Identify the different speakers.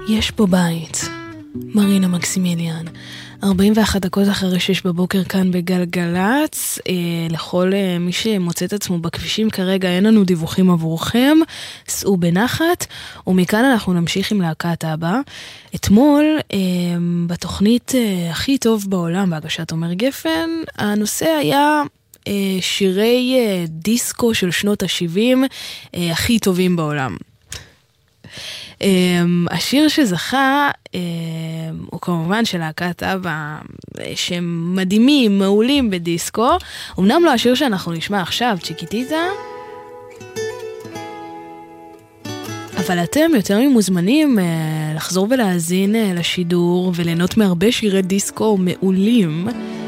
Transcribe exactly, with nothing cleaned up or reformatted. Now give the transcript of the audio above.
Speaker 1: יש פה בית, מרינה מקסימיליאן. ארבעים ואחת דקות אחרי שש בבוקר כאן בגלגלץ. אה, לכל אה, מי שמוצא את עצמו בכבישים כרגע, אין לנו דיווחים עבורכם, סעו בנחת, ומכאן אנחנו נמשיך עם להקת אבא. אתמול, אה, בתוכנית אה, הכי טוב בעולם, בהגשת עומר גפן, הנושא היה אה, שירי אה, דיסקו של שנות ה-שבעים, אה, הכי טובים בעולם. השיר שזכה הוא כמובן של להקת אבא, שהם מדהימים, מעולים בדיסקו. אמנם לא השיר שאנחנו נשמע עכשיו, צ'יקיטיטה, אבל אתם יותר ממוזמנים לחזור ולהאזין לשידור וליהנות מהרבה שירי דיסקו מעולים